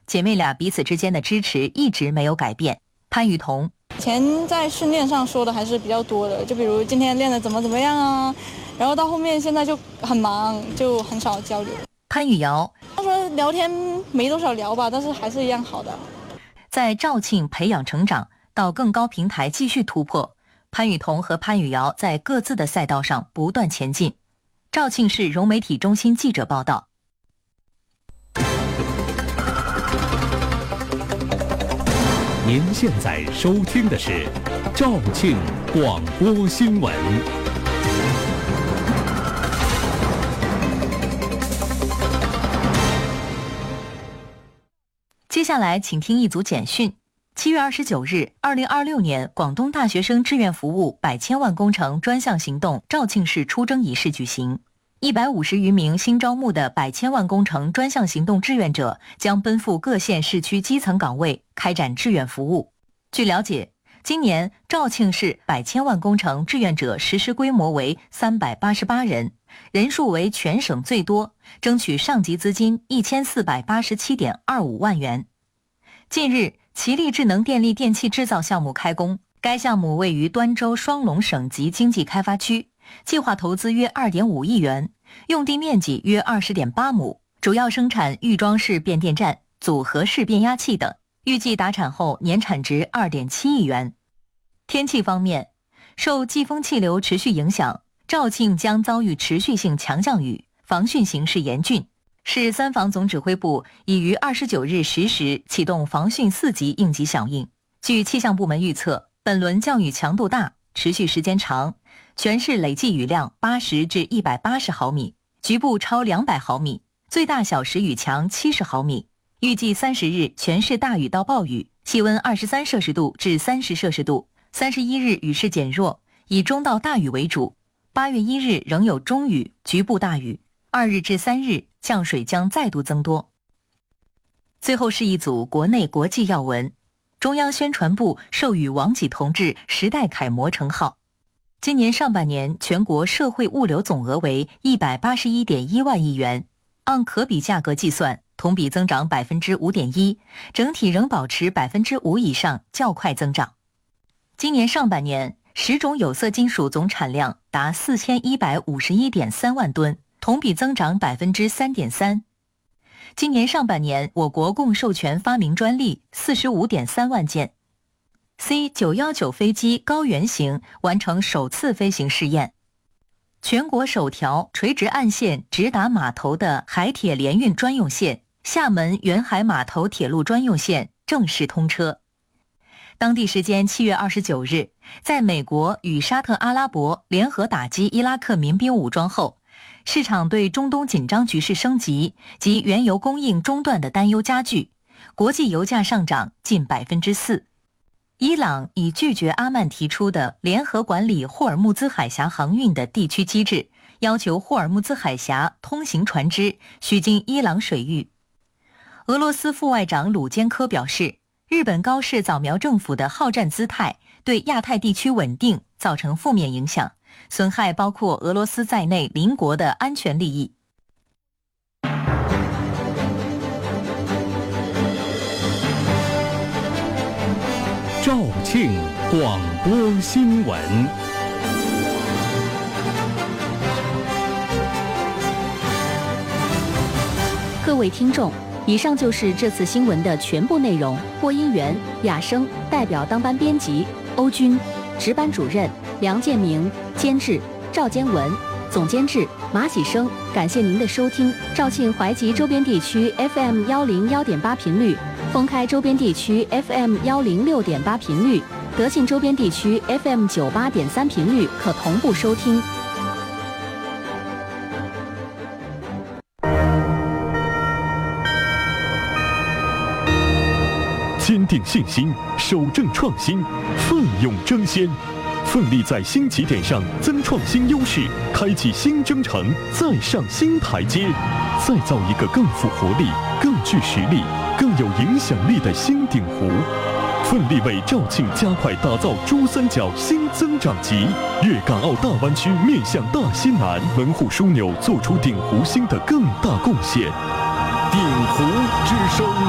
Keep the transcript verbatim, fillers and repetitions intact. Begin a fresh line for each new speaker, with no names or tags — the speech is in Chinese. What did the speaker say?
姐妹俩彼此之间的支持一直没有改变。潘雨桐，
以前在训练上说的还是比较多的，就比如今天练的怎么怎么样啊，然后到后面现在就很忙，就很少交流。
潘雨瑶，
他说聊天没多少聊吧，但是还是一样好的。
在肇庆培养成长，到更高平台继续突破，潘雨桐和潘雨瑶在各自的赛道上不断前进。肇庆市融媒体中心记者报道。
您现在收听的是肇庆广播新闻。
接下来请听一组简讯。七月二十九日，二零二六年广东大学生志愿服务百千万工程专项行动肇庆市出征仪式举行。一百五十余名新招募的百千万工程专项行动志愿者将奔赴各县市区基层岗位开展志愿服务。据了解，今年肇庆市百千万工程志愿者实施规模为三百八十八人，人数为全省最多，争取上级资金一千四百八十七点二五万元。近日，奇力智能电力电器制造项目开工，该项目位于端州双龙省级经济开发区，计划投资约 二点五亿元，用地面积约 二十点八亩，主要生产预装式变电站、组合式变压器等，预计达产后年产值 二点七亿元。天气方面，受季风气流持续影响，肇庆将遭遇持续性强降雨，防汛形势严峻。市三防总指挥部已于二十九日十时启动防汛四级应急响应。据气象部门预测，本轮降雨强度大，持续时间长，全市累计雨量八十至一百八十毫米，局部超两百毫米，最大小时雨强七十毫米。预计三十日全市大雨到暴雨，气温二十三摄氏度至三十摄氏度。三十一日雨势减弱，以中到大雨为主。八月一日仍有中雨，局部大雨。二日至三日降水将再度增多。最后是一组国内国际要闻。中央宣传部授予王济同志时代楷模称号。今年上半年全国社会物流总额为一百八十一点一万亿元，按可比价格计算，同比增长 百分之五点一， 整体仍保持 百分之五 以上较快增长。今年上半年十种有色金属总产量达四千一百五十一点三万吨，同比增长 百分之三点三。 今年上半年我国共授权发明专利 四十五点三万件。 C 九一九 飞机高原型完成首次飞行试验。全国首条垂直岸线直达码头的海铁联运专用线厦门远海码头铁路专用线正式通车。当地时间七月二十九日，在美国与沙特阿拉伯联合打击伊拉克民兵武装后，市场对中东紧张局势升级及原油供应中断的担忧加剧，国际油价上涨近 百分之四。 伊朗已拒绝阿曼提出的联合管理霍尔木兹海峡航运的地区机制，要求霍尔木兹海峡通行船只须经伊朗水域。俄罗斯副外长鲁坚科表示，日本高市早苗政府的好战姿态对亚太地区稳定造成负面影响，损害包括俄罗斯在内邻国的安全利益。
肇庆广播新闻。
各位听众，以上就是这次新闻的全部内容。播音员雅生，代表当班编辑欧军，值班主任梁建明，监制赵坚文，总监制马喜生。感谢您的收听。肇庆淮吉周边地区 F M 一零一点八频率，封开周边地区 F M 一零六点八频率，德庆周边地区 F M 九八点三频率可同步收听。
坚定信心，守正创新，奋勇争先，奋力在新起点上增创新优势，开启新征程，再上新台阶，再造一个更富活力、更具实力、更有影响力的新鼎湖。奋力为肇庆加快打造珠三角新增长极，粤港澳大湾区面向大西南，门户枢纽做出鼎湖新的更大贡献。鼎湖之声。